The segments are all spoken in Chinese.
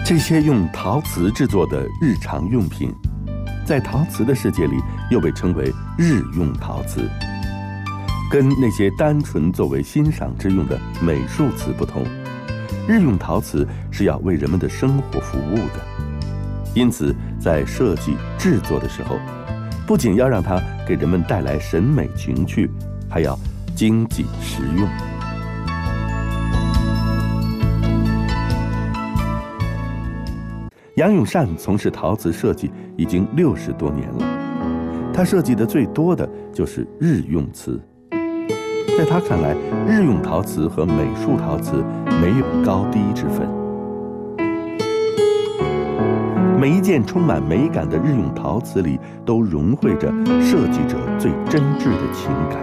这些用陶瓷制作的日常用品，在陶瓷的世界里又被称为日用陶瓷。跟那些单纯作为欣赏之用的美术瓷不同，日用陶瓷是要为人们的生活服务的。因此，在设计制作的时候，不仅要让它给人们带来审美情趣，还要经济实用。杨永善从事陶瓷设计已经60多年了，他设计的最多的就是日用瓷。在他看来，日用陶瓷和美术陶瓷没有高低之分。每一件充满美感的日用陶瓷里，都融汇着设计者最真挚的情感。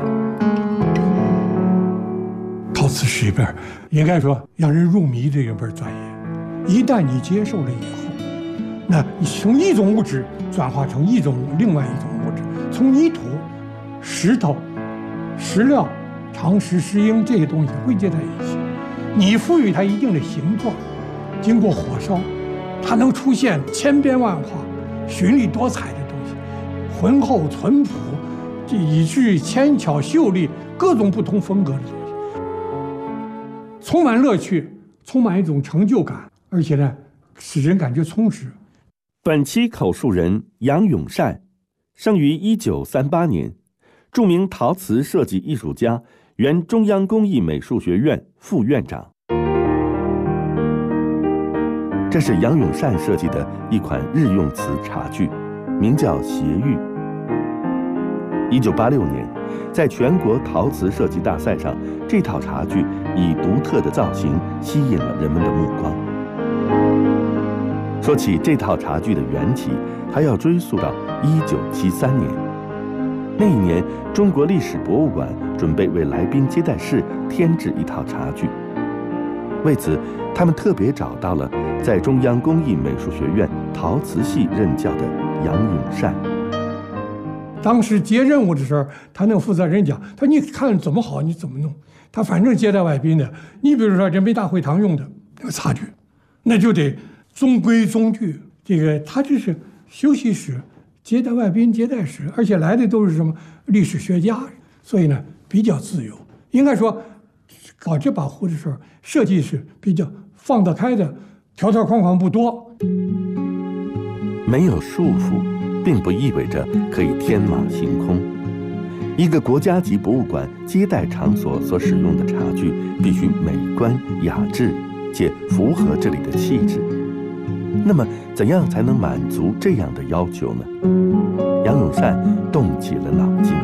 陶瓷是一门应该说让人入迷的一门专业，一旦你接受了以后，那你从一种物质转化成另外一种物质，从泥土、石头、石料、长石、石英这些东西汇集在一起，你赋予它一定的形状，经过火烧，它能出现千变万化、绚丽多彩的东西，浑厚淳朴，以至于纤巧秀丽，各种不同风格的东西，充满乐趣，充满一种成就感，而且呢，使人感觉充实。 本期口述人杨永善，生于1938年，著名陶瓷设计艺术家，原中央工艺美术学院副院长。这是杨永善设计的一款日用瓷茶具，名叫斜玉。1986年，在全国陶瓷设计大赛上，这套茶具以独特的造型吸引了人们的目光。说起这套茶具的缘起，还要追溯到1973年。那一年，中国历史博物馆准备为来宾接待室添置一套茶具，为此，他们特别找到了在中央工艺美术学院陶瓷系任教的杨永善。 当时接任务的时候，他那个负责人讲：“他说你看怎么好，你怎么弄。他反正接待外宾的，你比如说人民大会堂用的那个茶具，那就得中规中矩。这个他这是休息室、接待外宾接待室，而且来的都是什么历史学家，所以呢比较自由。应该说，搞这把壶的时候，设计是比较放得开的，条条框框不多， 没有束缚，并不意味着可以天马行空。一个国家级博物馆接待场所所使用的茶具必须美观雅致，且符合这里的气质。那么，怎样才能满足这样的要求呢？杨永善动起了脑筋。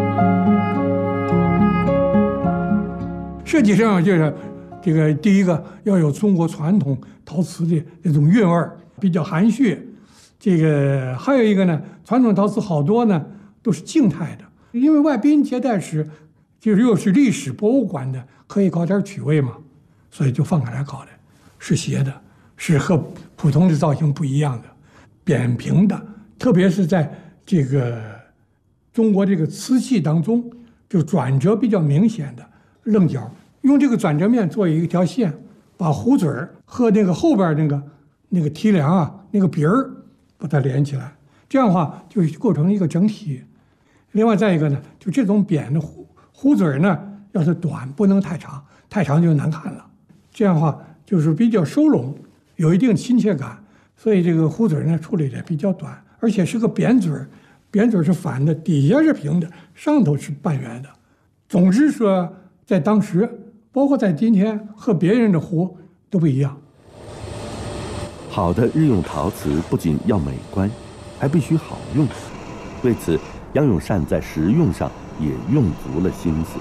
设计上就是这个第一个要有中国传统陶瓷的那种韵味儿，比较含蓄。这个还有一个呢，传统陶瓷好多呢都是静态的，因为外宾接待时就是又是历史博物馆的，可以搞点趣味嘛，所以就放开来搞的，是斜的，是和普通的造型不一样的，扁平的，特别是在这个中国这个瓷器当中，就转折比较明显的棱角，用这个转折面做一条线，把壶嘴儿和那个后边那个提梁啊，那个鼻儿把它连起来，这样的话就构成一个整体。另外再一个呢，就这种扁的壶嘴呢，要是短不能太长，太长就难看了。这样的话就是比较收拢，有一定亲切感，所以这个壶嘴呢处理的比较短，而且是个扁嘴，扁嘴是反的，底下是平的，上头是半圆的。总之说，在当时，包括在今天，和别人的壶都不一样。 好的日用陶瓷不仅要美观，还必须好用。为此，杨永善在实用上也用足了心思。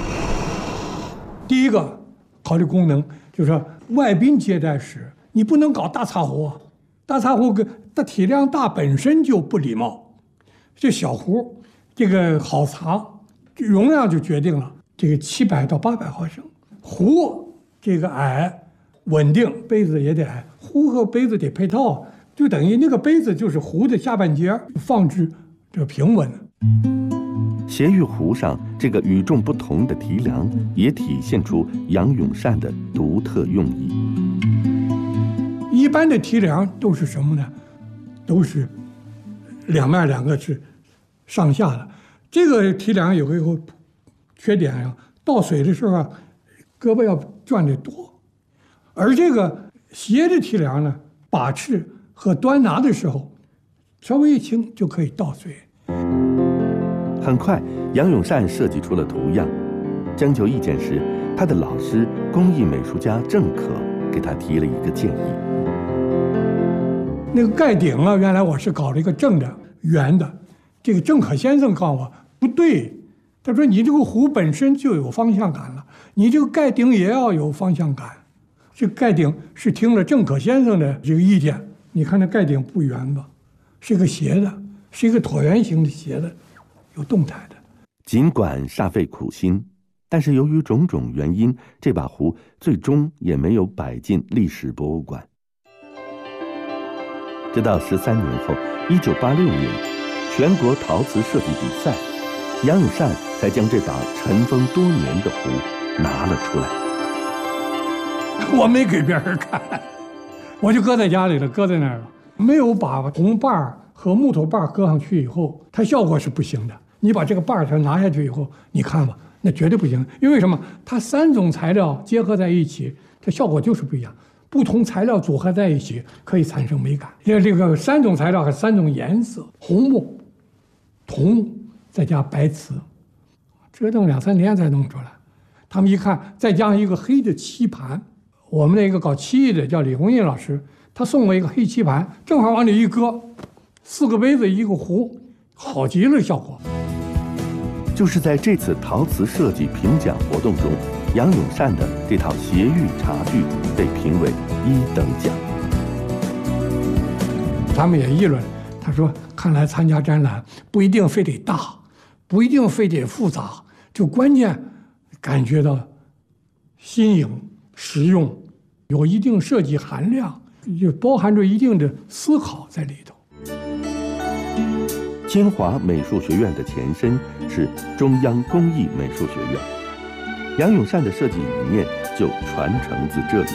第一个考虑功能，就是说外宾接待时，你不能搞大茶壶，大茶壶的体量大本身就不礼貌。这小壶，这个好茶容量就决定了，这个700到800毫升，壶这个矮稳定，杯子也得矮，壶和杯子得配套，就等于那个杯子就是壶的下半截，放置这平稳。 斜玉壶上这个与众不同的提梁，也体现出杨永善的独特用意。 一般的提梁都是什么呢？都是两面两个是上下的。这个提梁有一个缺点啊，倒水的时候啊，胳膊要转得多。而这个斜的提梁呢，把持和端拿的时候，稍微一轻就可以倒水。 很快，杨永善设计出了图样。征求意见时，他的老师工艺美术家郑可给他提了一个建议。 那个盖顶啊，原来我是搞了一个正的、圆的。这个郑可先生告诉我不对，他说你这个壶本身就有方向感了，你这个盖顶也要有方向感。这个盖顶是听了郑可先生的这个意见，你看那盖顶不圆吧，是个斜的，是一个椭圆形的斜的，有动态的。 尽管煞费苦心，但是由于种种原因，这把壶最终也没有摆进历史博物馆。直到13年后，1986年，全国陶瓷设计比赛，杨永善才将这把尘封多年的壶拿了出来。 我没给别人看，我就搁在家里了，搁在那儿了。没有把铜把和木头把搁上去以后，它效果是不行的。你把这个把它拿下去以后，你看吧，那绝对不行。因为什么？它3种材料结合在一起，它效果就是不一样。不同材料组合在一起可以产生美感。因为这个3种材料和3种颜色：红木、桐木，再加白瓷，折腾2、3年才弄出来。他们一看，再加上一个黑的漆盘。我们那个搞漆艺的叫李红印老师，他送我一个黑漆盘，正好往里一搁，4个杯子一个壶，好极了效果。 就是在这次陶瓷设计评奖活动中，杨永善的这套斜玉茶具被评为1等奖。 他们也议论，他说：“看来参加展览不一定非得大，不一定非得复杂，就关键感觉到新颖、实用，有一定设计含量，就包含着一定的思考在里头。” 清华美术学院的前身是中央工艺美术学院，杨永善的设计理念就传承自这里。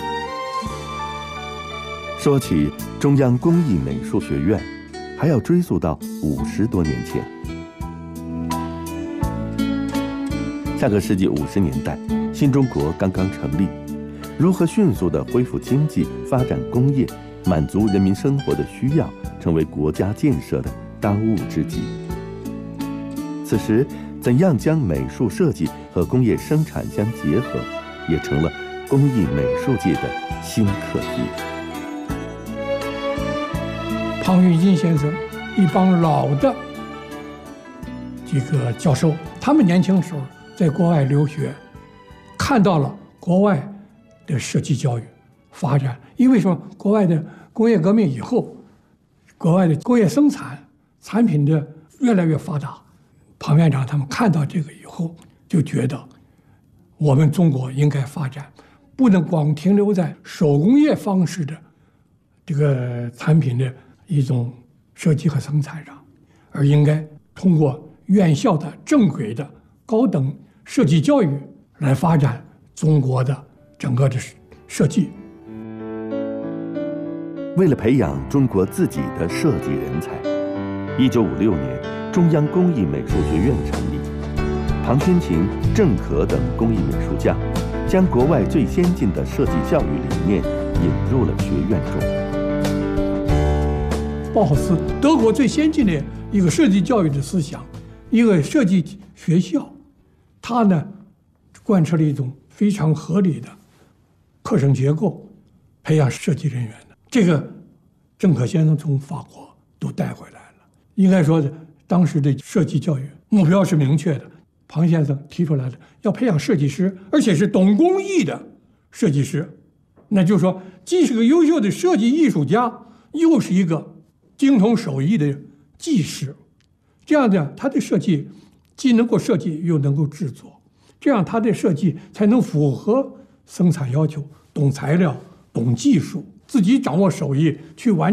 说起中央工艺美术学院，还要追溯到50多年前。上个世纪50年代，新中国刚刚成立，如何迅速地恢复经济、发展工业，满足人民生活的需要，成为国家建设的当务之急。此时，怎样将美术设计和工业生产相结合，也成了工艺美术界的新课题。 庞玉金先生一帮老的这个教授，他们年轻时候在国外留学，看到了国外的设计教育发展。因为什么？国外的工业革命以后，国外的工业生产产品的越来越发达。庞院长他们看到这个以后，就觉得我们中国应该发展，不能光停留在手工业方式的这个产品的一种设计和生产上，而应该通过院校的正规的高等设计教育来发展中国的整个的设计。 为了培养中国自己的设计人才，1956年，中央工艺美术学院成立，庞天晴、郑可等工艺美术家将国外最先进的设计教育理念引入了学院中。 包豪斯，德国最先进的一个设计教育的思想，一个设计学校，它呢贯彻了一种非常合理的课程结构，培养设计人员的。这个郑可先生从法国都带回来了。应该说的，当时的设计教育目标是明确的。庞先生提出来的，要培养设计师，而且是懂工艺的设计师。那就是说，既是个优秀的设计艺术家，又是一个精通手艺的技师。这样的，他的设计既能够设计，又能够制作，这样他的设计才能符合生产要求，懂材料，懂技术，自己掌握手艺去完成